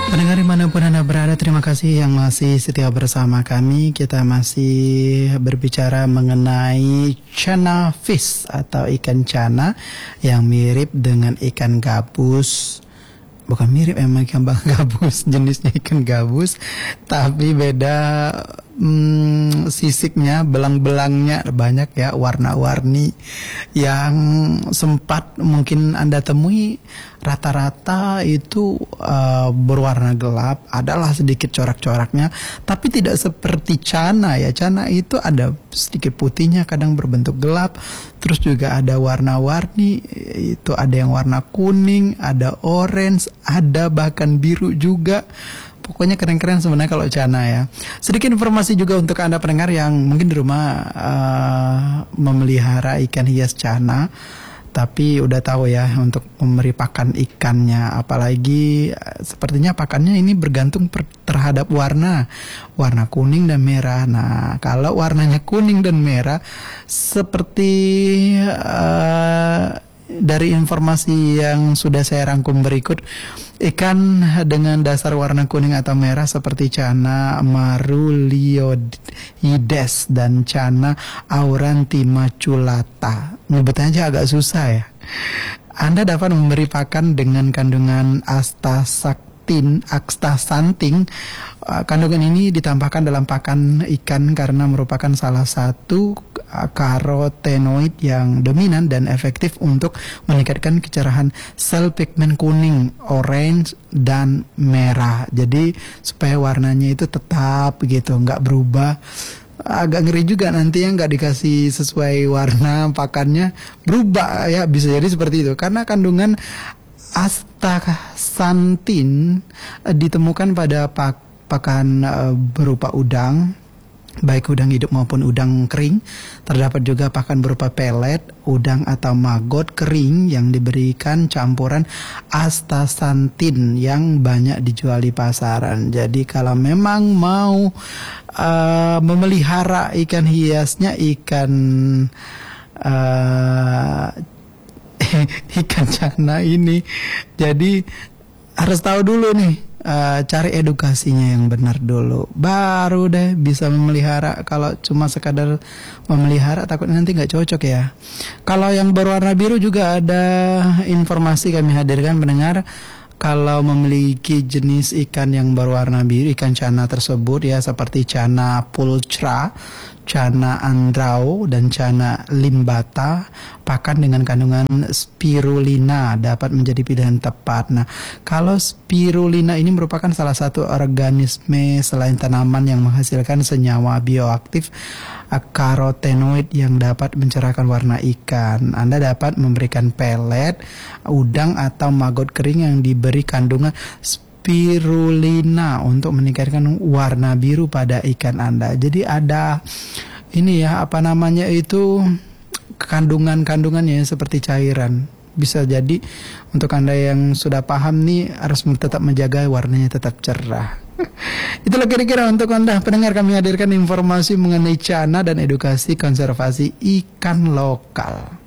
Pendengar dimanapun Anda berada, terima kasih yang masih setia bersama kami. Kita masih berbicara mengenai cana fish atau ikan cana yang mirip dengan ikan gabus. Bukan mirip, emang ikan gabus, jenisnya ikan gabus, tapi beda sisiknya, belang-belangnya banyak ya, warna-warni yang sempat mungkin Anda temui rata-rata itu berwarna gelap, adalah sedikit corak-coraknya, tapi tidak seperti cana ya. Cana itu ada sedikit putihnya, kadang berbentuk gelap, terus juga ada warna-warni, itu ada yang warna kuning, ada orange, ada bahkan biru juga. Pokoknya keren-keren sebenarnya kalau cana ya. Sedikit informasi juga untuk Anda pendengar yang mungkin di rumah memelihara ikan hias cana, tapi udah tahu ya untuk memberi pakan ikannya. Apalagi sepertinya pakannya ini bergantung terhadap warna kuning dan merah. Nah, kalau warnanya kuning dan merah, seperti dari informasi yang sudah saya rangkum berikut, ikan dengan dasar warna kuning atau merah seperti cana marulioides dan cana aurantimaculata. Nyebutnya aja agak susah ya. Anda dapat memberi pakan dengan kandungan astaxanthin. Kandungan ini ditambahkan dalam pakan ikan karena merupakan salah satu karotenoid yang dominan dan efektif untuk meningkatkan kecerahan sel pigmen kuning, orange, dan merah. Jadi supaya warnanya itu tetap gitu, nggak berubah. Agak ngeri juga nanti yang nggak dikasih sesuai warna pakannya berubah ya, bisa jadi seperti itu karena kandungan astaxanthin ditemukan pada pakan berupa udang, baik udang hidup maupun udang kering. Terdapat juga pakan berupa pelet, udang atau maggot kering yang diberikan campuran astaxanthin yang banyak dijual di pasaran. Jadi kalau memang mau memelihara ikan hiasnya, ikan cana ini, jadi harus tahu dulu nih, cari edukasinya yang benar dulu, baru deh bisa memelihara. Kalau cuma sekadar memelihara takutnya nanti nggak cocok ya. Kalau yang berwarna biru juga ada informasi kami hadirkan pendengar. Kalau memiliki jenis ikan yang berwarna biru, ikan cana tersebut ya, seperti cana pulchra, cana andrao, dan cana limbata, pakan dengan kandungan spirulina dapat menjadi pilihan tepat. Nah, kalau spirulina ini merupakan salah satu organisme selain tanaman yang menghasilkan senyawa bioaktif karotenoid yang dapat mencerahkan warna ikan. Anda dapat memberikan pelet, udang atau maggot kering yang diberi kandungan spirulina untuk meningkatkan warna biru pada ikan Anda. Jadi ada ini ya, apa namanya itu, kandungannya seperti cairan. Bisa jadi untuk Anda yang sudah paham nih harus tetap menjaga warnanya tetap cerah. Itulah kira-kira untuk Anda pendengar, kami hadirkan informasi mengenai cana dan edukasi konservasi ikan lokal.